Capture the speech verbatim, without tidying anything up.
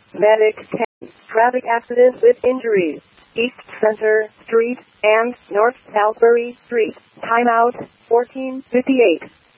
Medic ten. Traffic accident with injuries. East Center Street and North Salisbury Street. Timeout fourteen fifty-eight.